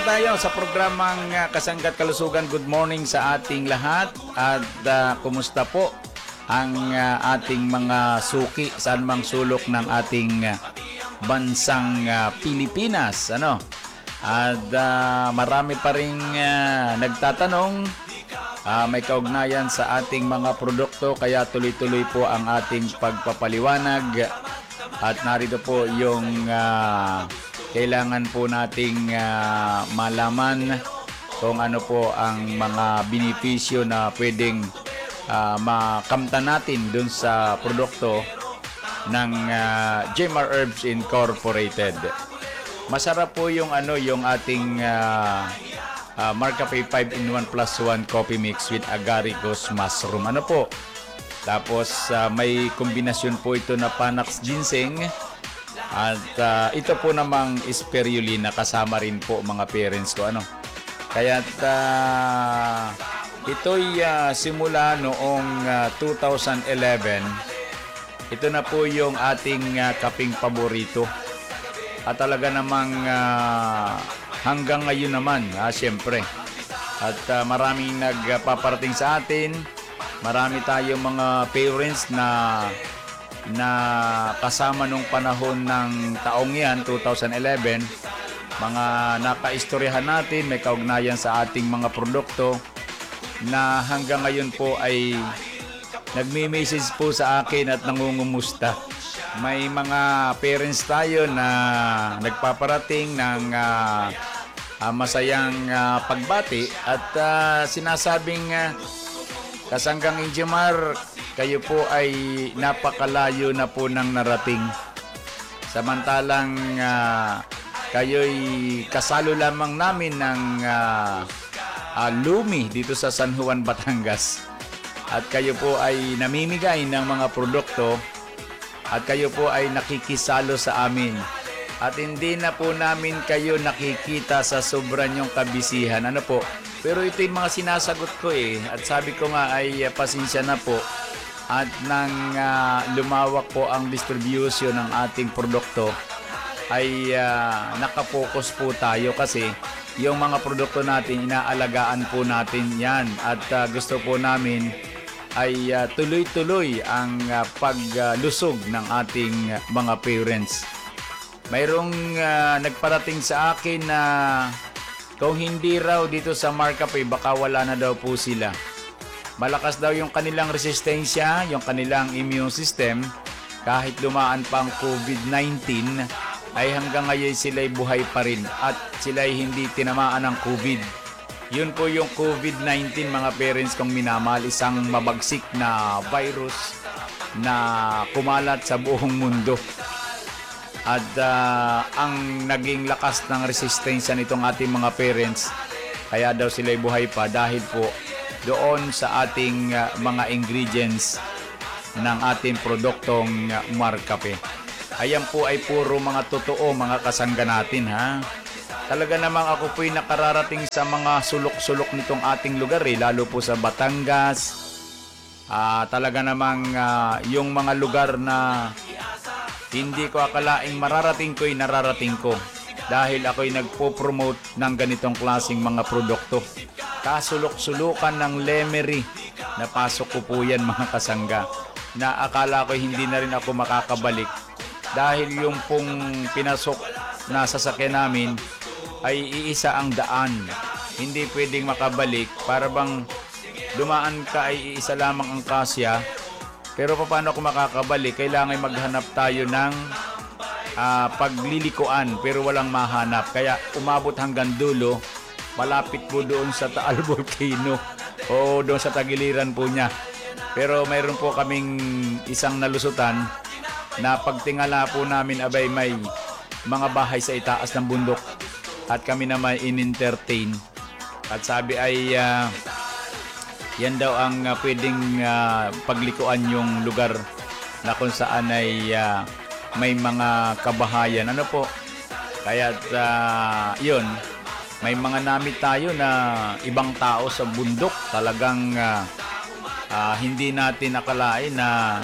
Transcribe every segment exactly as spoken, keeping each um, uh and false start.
tayo sa programang uh, Kasanggat Kalusugan. Good morning sa ating lahat. At uh, kumusta po ang uh, ating mga suki saan mang sulok ng ating uh, bansang uh, Pilipinas. Ano? At uh, marami pa rin uh, nagtatanong. Uh, may kaugnayan sa ating mga produkto, kaya tuloy-tuloy po ang ating pagpapaliwanag. At narito po yung uh, kailangan po nating uh, malaman kung ano po ang mga benepisyo na pwedeng uh, makamtan natin dun sa produkto ng uh, Jemar Herbs Incorporated. Masarap po yung ano yung ating uh, uh, Marcafe five in one plus one coffee mix with agaricus mushroom. Ano po? Tapos uh, may kombinasyon po ito na Panax ginseng. At uh, ito po namang spirulina, kasama rin po mga parents ko. Ano? Kaya uh, ito'y uh, simula noong uh, two thousand eleven. Ito na po yung ating uh, kaping paborito. At talaga namang uh, hanggang ngayon naman, ah, siyempre. At uh, maraming nagpaparating sa atin. Marami tayong mga parents na na kasama nung panahon ng taong yan, two thousand eleven, mga nakaistoryahan natin, may kaugnayan sa ating mga produkto na hanggang ngayon po ay nagme-message po sa akin at nangungumusta. May mga parents tayo na nagpaparating ng uh, uh, masayang uh, pagbati at uh, sinasabing uh, Kasanggang Jemar, kayo po ay napakalayo na po ng narating. Samantalang uh, kayo'y kasalo lamang namin ng uh, uh, Lumi dito sa San Juan, Batangas. At kayo po ay namimigay ng mga produkto at kayo po ay nakikisalo sa amin. At hindi na po namin kayo nakikita sa sobrang yung kabisihan. Ano po? Pero ito yung mga sinasagot ko eh. At sabi ko nga ay uh, pasensya na po. At nang uh, lumawak po ang distribution ng ating produkto, ay uh, nakapokus po tayo kasi yung mga produkto natin, inaalagaan po natin yan. At uh, gusto po namin ay uh, tuloy-tuloy ang uh, paglusog uh, ng ating uh, mga parents. Mayroong uh, nagparating sa akin na kung hindi raw dito sa Marcafe, baka wala na daw po sila. Malakas daw yung kanilang resistensya, yung kanilang immune system. Kahit lumaan pa ang COVID nineteen, ay hanggang ngayon sila'y buhay pa rin at sila'y hindi tinamaan ng COVID. Yun po yung COVID nineteen, mga parents kong minamahal, isang mabagsik na virus na kumalat sa buong mundo. At uh, ang naging lakas ng resistensya nitong ating mga parents, kaya daw sila'y buhay pa dahil po doon sa ating uh, mga ingredients ng ating produktong uh, Marcafe. Ayan po ay puro mga totoo, mga kasangga natin, ha. Talaga namang ako po'y nakararating sa mga sulok-sulok nitong ating lugar, eh, lalo po sa Batangas. Uh, talaga namang uh, yung mga lugar na hindi ko akalaing mararating ko'y nararating ko dahil ako'y nagpo-promote ng ganitong klaseng mga produkto. Kasulok-sulukan ng Lemery, napasok ko po yan, mga kasangga, na akala ko hindi na rin ako makakabalik dahil yung pong pinasok na sasakyan namin ay iisa ang daan. Hindi pwedeng makabalik, para bang dumaan ka ay iisa lamang ang kasya. Pero paano ako makakabalik? Kailangan maghanap tayo ng uh, paglilikuan pero walang mahanap. Kaya umabot hanggang dulo, malapit po doon sa Taal Volcano o doon sa tagiliran po niya. Pero mayroon po kaming isang nalusutan na pagtingala po namin, abay may mga bahay sa itaas ng bundok at kami naman in-entertain. At sabi ay Uh, yan daw ang uh, pwedeng uh, paglikuan yung lugar na kung saan ay uh, may mga kabahayan. Ano po? Kaya uh, yun, may mga namit tayo na ibang tao sa bundok. Talagang uh, uh, hindi natin akalain na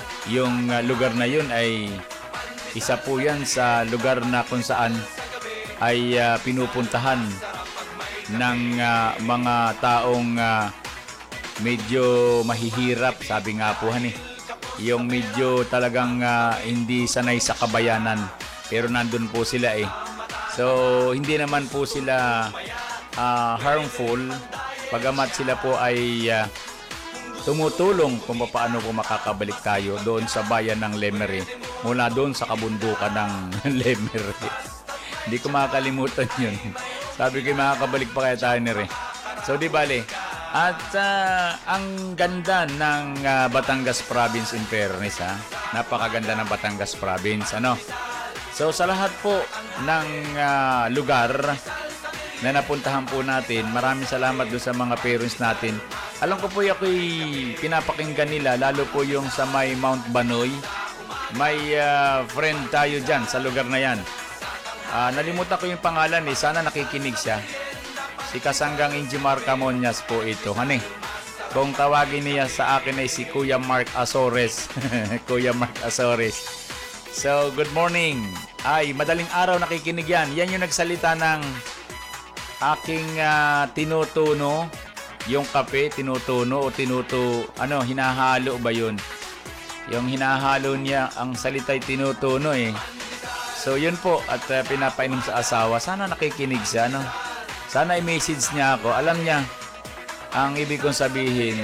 yung uh, lugar na yun ay isa po yan sa lugar na kung saan ay uh, pinupuntahan ng uh, mga taong uh, medyo mahihirap, sabi nga po han eh. Yung medyo talagang uh, hindi sanay sa kabayanan, pero nandun po sila eh. So hindi naman po sila uh, harmful, pagamat sila po ay uh, tumutulong kung paano po makakabalik tayo doon sa bayan ng Lemery, mula doon sa kabundukan ng Lemery. Hindi ko makakalimutan yun. Sabi ko, makakabalik pa kaya tayo nire. So di bale. At uh, ang ganda ng uh, Batangas Province in fairness, ha? Napakaganda ng Batangas Province, ano? So sa lahat po ng uh, lugar na napuntahan po natin, maraming salamat doon sa mga parents natin. Alam ko po yung ako'y pinapakinggan nila, lalo po yung sa may Mount Banoy. May uh, friend tayo dyan sa lugar na yan. Uh, nalimutan ko yung pangalan eh, sana nakikinig siya. Si Kasanggang Injimar Camonias po ito. Hani, kung tawagin niya sa akin ay si Kuya Mark Azores. Kuya Mark Azores. So, good morning. Ay, madaling araw nakikinig yan. Yan yung nagsalita ng aking uh, tinutuno. Yung kape, tinutuno o tinutu... Ano, hinahalo ba yun? Yung hinahalo niya, ang salita'y tinutuno eh. So, yun po. At uh, pinapainom sa asawa. Sana nakikinig siya, no? Sana i-message niya ako. Alam niya, ang ibig kong sabihin,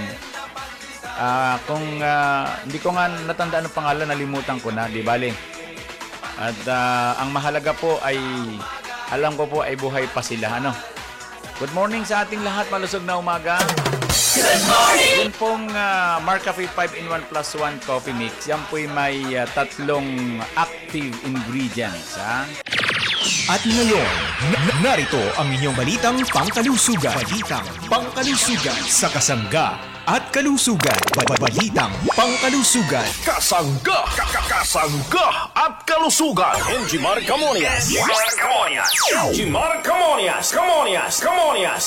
uh, kung uh, hindi ko nga natandaan ang pangalan, nalimutan ko na, di bale. At uh, ang mahalaga po ay, alam ko po ay buhay pa sila. Ano? Good morning sa ating lahat, malusog na umaga. Good morning! Yun pong uh, Marcafe five in one plus one coffee mix. Yan po'y may uh, tatlong active ingredients. Ha? At ngayon, n- narito ang inyong balitang pangkalusugan. Balitang pangkalusugan sa Kasangga at Kalusugan. Ba- Balitang pangkalusugan. Kasangga, Kasangga at Kalusugan. Injimar Camonias. Injimar Camonias. Injimar Camonias. Camonias. Camonias.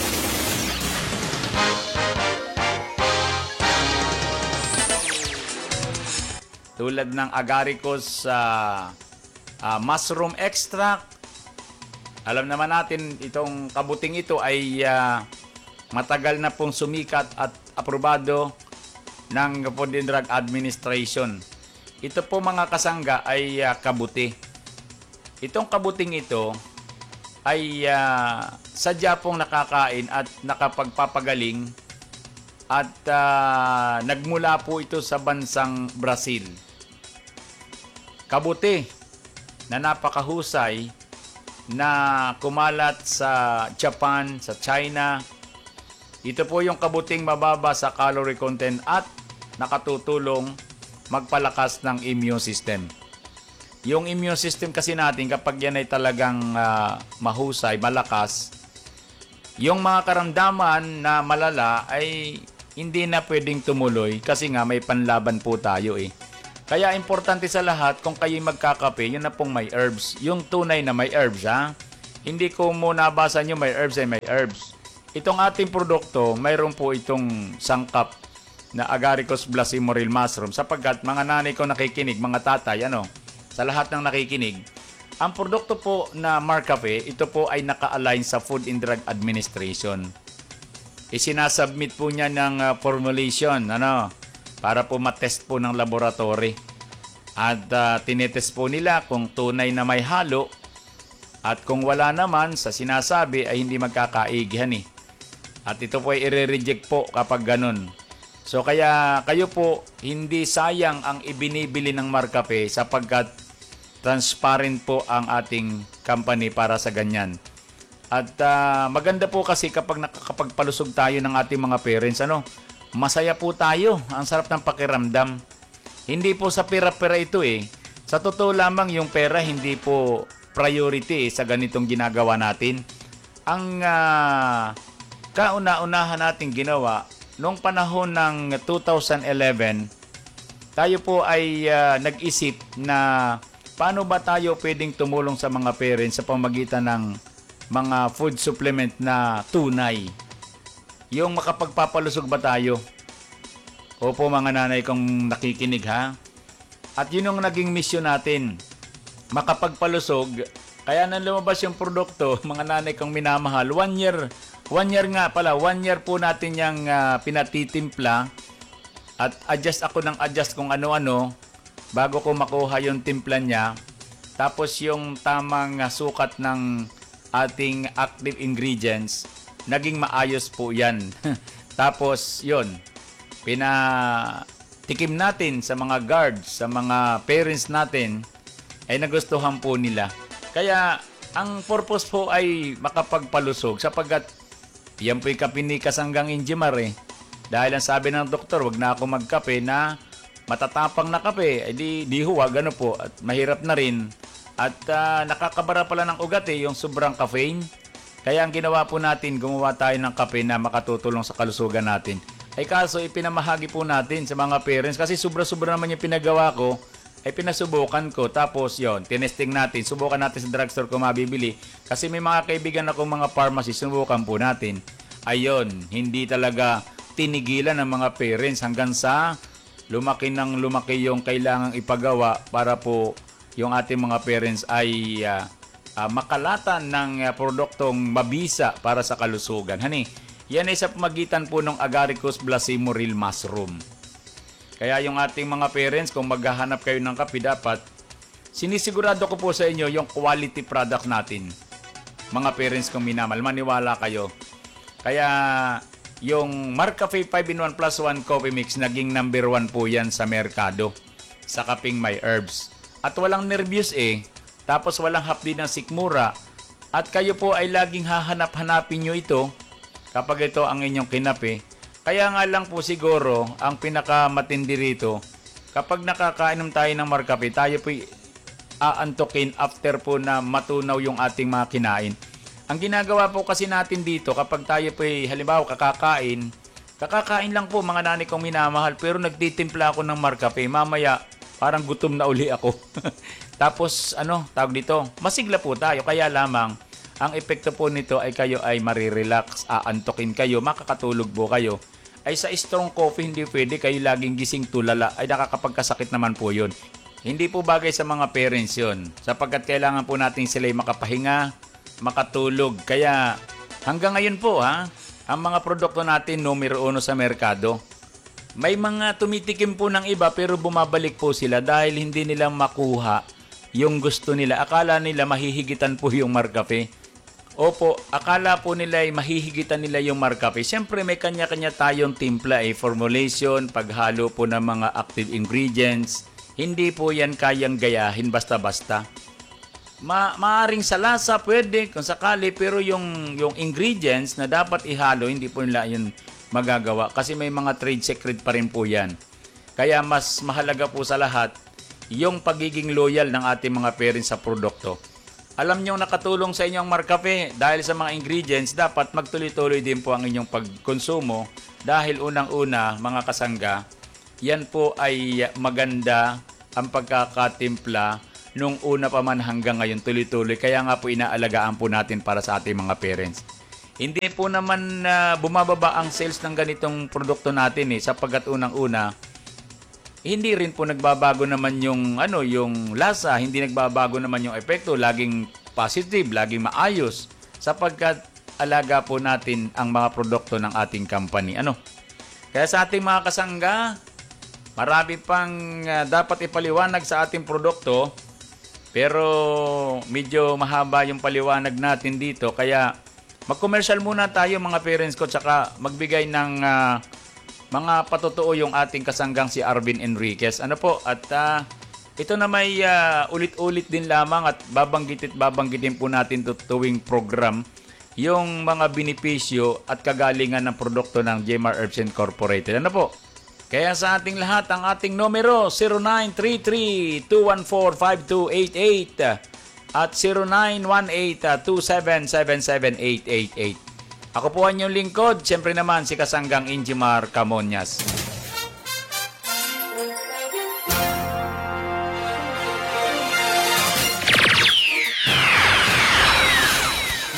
Tulad ng agaricus sa uh, Uh, mushroom extract. Alam naman natin itong kabuting ito ay uh, matagal na pong sumikat at aprobado ng Food and Drug Administration. Ito po mga kasangga ay uh, kabuti. Itong kabuting ito ay uh, sadya pong nakakain at nakapagpapagaling at uh, nagmula po ito sa bansang Brazil. Kabuti na napakahusay na kumalat sa Japan, sa China. Ito po yung kabuting mababa sa calorie content at nakatutulong magpalakas ng immune system. Yung immune system kasi natin kapag yan ay talagang uh, mahusay, malakas, yung mga karamdaman na malala ay hindi na pwedeng tumuloy kasi nga may panlaban po tayo eh. Kaya importante sa lahat, kung kayo magkakape, yun na pong may herbs. Yung tunay na may herbs, ha? Hindi ko mo nabasa nyo may herbs ay may herbs. Itong ating produkto, mayroon po itong sangkap na agaricus blacimoril mushroom. Sapagkat mga nanay ko nakikinig, mga tatay, ano, sa lahat ng nakikinig, ang produkto po na Marcafe, ito po ay naka-align sa Food and Drug Administration. Isinasubmit po niya ng uh, formulation, ano, para po matest po ng laboratory. At uh, tinetest po nila kung tunay na may halo at kung wala naman sa sinasabi ay hindi magkakaigihan eh. At ito po ay i-reject po kapag ganun. So kaya kayo po hindi sayang ang ibinibili ng Marcafe sapagkat transparent po ang ating company para sa ganyan. At uh, maganda po kasi kapag nakakapagpalusog tayo ng ating mga parents, ano, masaya po tayo. Ang sarap ng pakiramdam. Hindi po sa pera-pera ito eh. Sa totoo lamang yung pera hindi po priority eh, sa ganitong ginagawa natin. Ang uh, kauna-unahan nating ginawa noong panahon ng two thousand eleven, tayo po ay uh, nag-isip na paano ba tayo pwedeng tumulong sa mga parents sa pamagitan ng mga food supplement na tunay. Yung makapagpapalusog ba tayo? Opo mga nanay kong nakikinig ha. At yun yung naging mission natin. Makapagpalusog Kaya nang lumabas yung produkto, mga nanay kong minamahal, one year, one year nga pala, one year po natin yung uh, pinatitimpla at adjust ako ng adjust kung ano-ano bago ko makuha yung timpla niya. Tapos yung tamang uh, sukat ng ating active ingredients, naging maayos po yan. Tapos yun, pinatikim natin sa mga guards, sa mga parents natin, ay nagustuhan po nila. Kaya, ang purpose po ay makapagpalusog sapagkat yan po yung kape ni Kasanggang Injimar eh. Dahil ang sabi ng doktor, wag na ako magkape na matatapang na kape. Eh di, di huwag, ano po, at mahirap na rin. At uh, nakakabara pala ng ugat eh, yung sobrang caffeine. Kaya ang ginawa po natin, gumawa tayo ng kape na makatutulong sa kalusugan natin. Ay kaso, ipinamahagi po natin sa mga parents kasi sobra-sobra naman yung pinagawa ko. Ay pinasubukan ko, tapos yon tinesting natin, subukan natin sa drugstore kung mabibili. Kasi may mga kaibigan akong mga pharmacy, subukan po natin. Ayon, hindi talaga tinigilan ng mga parents hanggang sa lumaki ng lumaki yung kailangang ipagawa para po yung ating mga parents ay uh, uh, makalatan ng uh, produktong mabisa para sa kalusugan. Hani, yan ay sa pamagitan po ng Agaricus blacemuril mushroom. Kaya yung ating mga parents, kung maghahanap kayo ng kape, dapat sinisigurado ko po sa inyo yung quality product natin. Mga parents kong minamahal, maniwala kayo. Kaya yung Marcafe five in one plus one coffee mix, naging number one po yan sa merkado sa kaping may herbs. At walang nervyos eh, tapos walang hapdi ng sikmura. At kayo po ay laging hahanap-hanapin nyo ito kapag ito ang inyong kinape. Kaya nga lang po siguro, ang pinakamatindi rito, kapag nakakainom tayo ng Marcafe, tayo po aantukin after po na matunaw yung ating mga kinain. Ang ginagawa po kasi natin dito, kapag tayo po halimbawa kakakain, kakakain lang po mga nanay kong minamahal, pero nagtitimpla ako ng Marcafe, mamaya parang gutom na uli ako. Tapos ano, tawag dito, masigla po tayo, kaya lamang, ang epekto po nito ay kayo ay marirelax, aantukin kayo, makakatulog po kayo. Ay sa strong coffee, hindi pwede kayo laging gising tulala, ay nakakapagkasakit naman po yun. Hindi po bagay sa mga parents yun, sapagkat kailangan po natin sila makapahinga, makatulog. Kaya hanggang ngayon po ha, ang mga produkto natin numero uno sa merkado. May mga tumitikim po ng iba pero bumabalik po sila dahil hindi nila makuha yung gusto nila. Akala nila mahihigitan po yung Marcafe. Opo, akala po nila ay mahihigitan nila yung Marcafe. Siyempre may kanya-kanya tayong timpla eh, formulation, paghalo po ng mga active ingredients. Hindi po yan kayang gayahin basta-basta. Ma maaring sa lasa pwede kung sakali, pero yung, yung ingredients na dapat ihalo, hindi po nila yun magagawa. Kasi may mga trade secret pa rin po yan. Kaya mas mahalaga po sa lahat, yung pagiging loyal ng ating mga parents sa produkto. Alam nyo nakatulong sa inyong Marcafe dahil sa mga ingredients, dapat magtuloy-tuloy din po ang inyong pagkonsumo dahil unang-una mga kasangga, yan po ay maganda ang pagkakatimpla nung una pa man hanggang ngayon tuloy-tuloy. Kaya nga po inaalagaan po natin para sa ating mga parents. Hindi po naman uh, bumababa ang sales ng ganitong produkto natin eh, sapagkat unang-una, hindi rin po nagbabago naman yung ano, yung lasa, hindi nagbabago naman yung epekto, laging positive, laging maayos sapagkat alaga po natin ang mga produkto ng ating company. Ano? Kaya sa ating mga kasangga, marami pang uh, dapat ipaliwanag sa ating produkto, pero medyo mahaba yung paliwanag natin dito, kaya mag-commercial muna tayo mga parents ko, tsaka magbigay ng uh, mga patotoo yung ating kasanggang si Arvin Enriquez. Ano po? At uh, ito na may uh, ulit-ulit din lamang at babanggitin babanggitin po natin to tuwing program yung mga benepisyo at kagalingan ng produkto ng J M R Herbs Incorporated. Ano po? Kaya sa ating lahat, ang ating numero zero nine three three, two one four, five two eight eight at zero nine one eight, two seven seven seven, eight eight eight. Ako po ang inyong lingkod, siyempre naman si Kasanggang Injimar Camonias.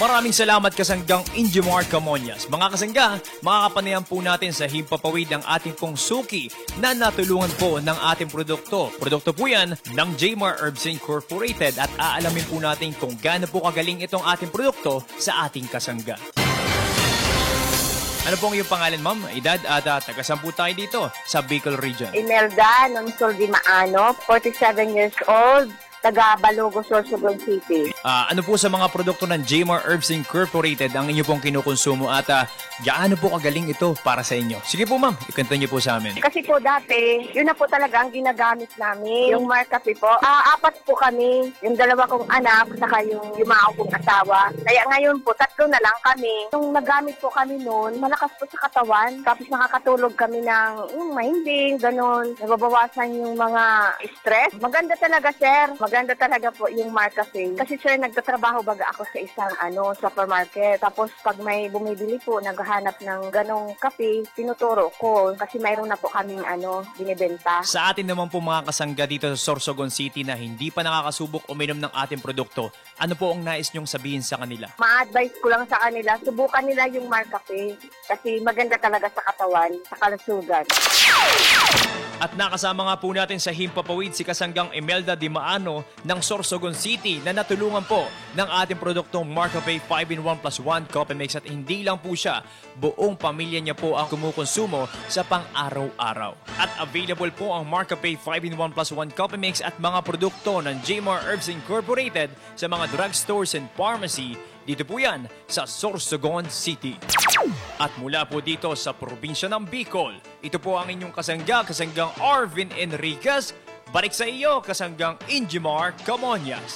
Maraming salamat kasanggang Injimar Camonias. Mga kasangga, makakapanayan po natin sa himpapawid ng ating pong suki na natulungan po ng ating produkto. Produkto po yan ng Jmar Herbs Incorporated at aalamin po natin kung gaano po kagaling itong ating produkto sa ating kasangga. Ano pong iyong pangalan, ma'am? Edad at uh, taga-saan po tayo dito sa Bicol Region? Imelda ng Soldimaano, forty-seven years old, taga Balogo, Sorsogon City. Ah, ano po sa mga produkto ng Jmar Herbs Incorporated ang inyo pong kinukonsumo at uh, gaano po kagaling ito para sa inyo? Sige po, ma'am, ikwento niyo po sa amin. Kasi po dati, yun na po talaga ang ginagamit namin. Yung Marcapi po. Ah, apat po kami. Yung dalawa kong anak, saka yung yumao kong asawa. Kaya ngayon po, tatlo na lang kami. Nung nagamit po kami noon, malakas po sa katawan. Tapos nakakatulog kami ng yung mahimbing, ganun. Nababawasan yung mga stress. Maganda talaga, sir. Maganda talaga po yung Marcafi. Kasi sir, nagtatrabaho baga ako sa isang ano supermarket. Tapos pag may bumibili po, naghahanap ng ganong kape, tinuturo ko. Kasi mayroon na po kaming ano, binibenta. Sa atin naman po mga kasangga dito sa Sorsogon City na hindi pa nakakasubok uminom ng ating produkto, ano po ang nais niyong sabihin sa kanila? Ma-advise ko lang sa kanila, subukan nila yung Marcafi. Kasi maganda talaga sa katawan, sa kalusugan. At nakasama nga po natin sa himpapawid si kasanggang Imelda Di Maano ng Sorsogon City na natulungan po ng ating produktong Marcafe five in one plus one Coffee Mix at hindi lang po siya, buong pamilya niya po ang kumukonsumo sa pang-araw-araw. At available po ang Marcafe five in one plus one Coffee Mix at mga produkto ng Jmar Herbs Incorporated sa mga drugstores and pharmacy. Dito po yan sa Sorsogon City. At mula po dito sa probinsya ng Bicol, ito po ang inyong kasangga, kasanggang Arvin Enriquez. Balik sa iyo, kasanggang Injimar Camonias.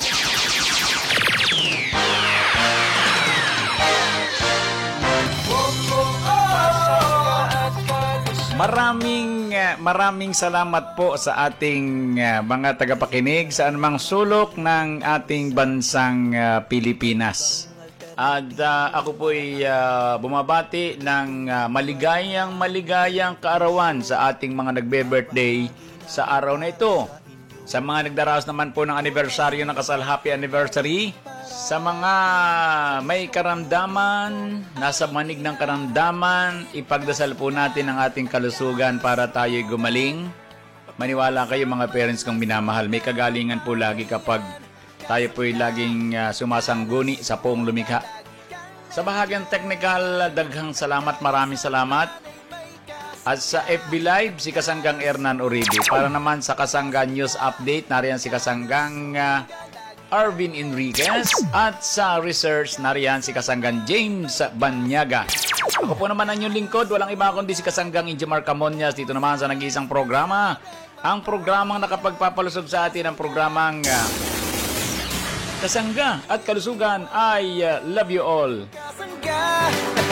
Maraming uh, maraming salamat po sa ating uh, mga tagapakinig sa anumang sulok ng ating bansang uh, Pilipinas. At uh, ako po'y uh, bumabati ng uh, maligayang maligayang kaarawan sa ating mga nagbe-birthday sa araw na ito. Sa mga nagdaraos naman po ng anibersaryo ng kasal, happy anniversary. Sa mga may karamdaman, nasa manig ng karamdaman, ipagdasal po natin ang ating kalusugan para tayo'y gumaling. Maniwala kayo mga parents kong minamahal, may kagalingan po lagi kapag tayo po'y laging uh, sumasangguni sa poong lumikha. Sa bahagyang technical, daghang salamat, maraming salamat. At sa F B Live, si Kasanggang Hernan Uribe. Para naman sa Kasanggang News Update, nariyan si Kasanggang uh, Arvin Enriquez. At sa Research, nariyan si Kasanggang James Banyaga. Ako po naman ang inyong lingkod, walang iba kundi si Kasanggang Injimar Camonias. Dito naman sa nag-iisang programa. Ang programang nakapagpapalusog sa atin, ang programang uh, Kasangga at Kalusugan. I uh, love you all. Kasangga at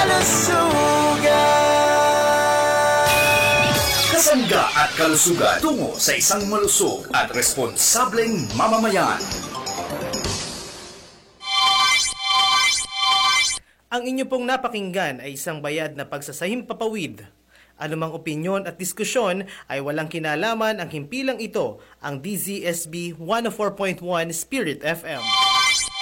Kalusugan. Kasangga at Kalusugan, tungo sa isang malusog at responsableng mamamayan. Ang inyo pong napakinggan ay isang bayad na pagsasahimpapawid. Anumang opinyon at diskusyon ay walang kinalaman ang himpilang ito, ang D Z S B one oh four point one Spirit F M.